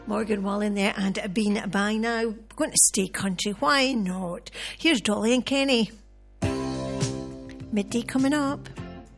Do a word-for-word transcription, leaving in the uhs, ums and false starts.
Morgan Wallen there, and Been By Now. We're going to stay country, why not? Here's Dolly and Kenny. Midday coming up.